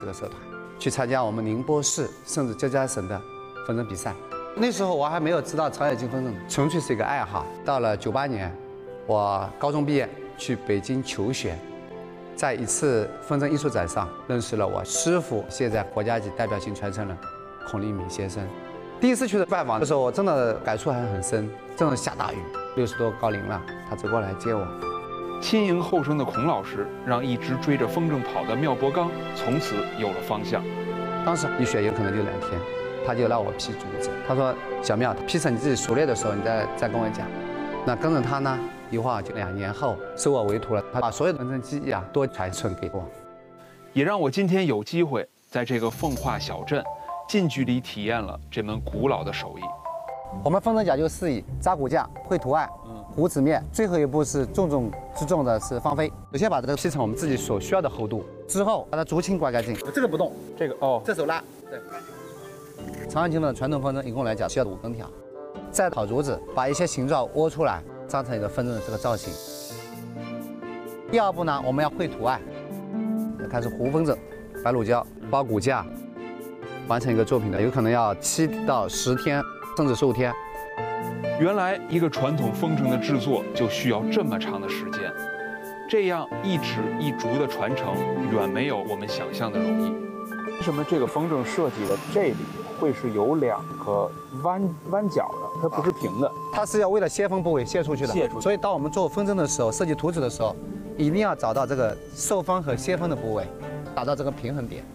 这个社团，去参加我们宁波市甚至浙江省的风筝比赛。那时候我还没有知道长野金风筝，纯粹是一个爱好。到了98年，我高中毕业去北京求学，在一次风筝艺术展上认识了我师傅，现在国家级代表性传承人孔令敏先生。第一次去拜访的时候，我真的感触还很深。正是下大雨，60多高龄了，他走过来接我。 亲迎后生的孔老师，让一直追着风筝跑的妙博刚从此有了方向。 当时一学有可能就2天，他就让我劈竹子。他说：“小妙，劈成你自己熟练的时候，你再跟我讲。”那跟着他呢，一晃就2年后收我为徒了。他把所有的风筝技艺啊都传承给我， 也让我今天有机会在这个奉化小镇近距离体验了这门古老的手艺。 我们风筝讲究4艺：扎骨架、绘图案、糊纸面，最后一步是重中之重的是放飞。首先把这个劈成我们自己所需要的厚度，之后把它竹青刮干净。这个不动， 这个哦， 这手拉。对。长野金风的传统风筝一共来讲需要5根条，再烤竹子，把一些形状窝出来，扎成一个风筝的这个造型。第2步呢，我们要绘图案，开始糊风筝，白乳胶包骨架，完成一个作品的，有可能要7到10天。甚至15天。 原来一个传统风筝的制作就需要这么长的时间，这样一指一竹的传承远没有我们想象的容易。 为什么这个风筝设计的这里会是有2个弯角的？它不是平的， 它是要为了泄风部位泄出去的。所以当我们做风筝的时候，设计图纸的时候，一定要找到这个受风和泄风的部位，达到这个平衡点。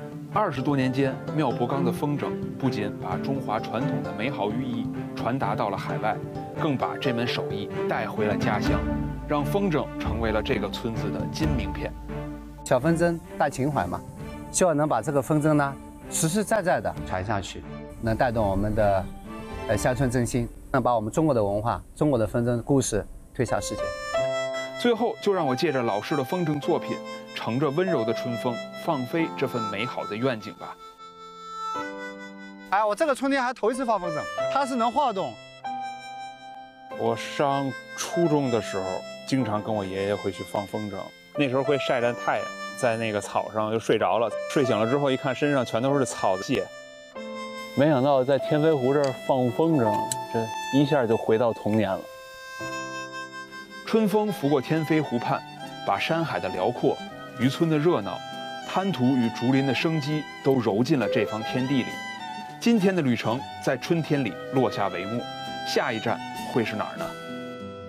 20多年间，妙博刚的风筝不仅把中华传统的美好寓意传达到了海外，更把这门手艺带回了家乡，让风筝成为了这个村子的金名片。 小风筝大情怀嘛，希望能把这个风筝呢实实在在的传下去，能带动我们的乡村振兴，能把我们中国的文化、中国的风筝故事推向世界。 最后，就让我借着老师的风筝作品，乘着温柔的春风，放飞这份美好的愿景吧。 哎，我这个春天还头一次放风筝，它是能晃动。 我上初中的时候，经常跟我爷爷会去放风筝，那时候会晒着太阳，在那个草上就睡着了，睡醒了之后一看身上全都是草的屑。没想到在天飞湖这儿放风筝，这一下就回到童年了。 春风拂过天飞湖畔，把山海的辽阔、渔村的热闹、滩涂与竹林的生机都揉进了这方天地里。今天的旅程在春天里落下帷幕，下一站会是哪儿呢？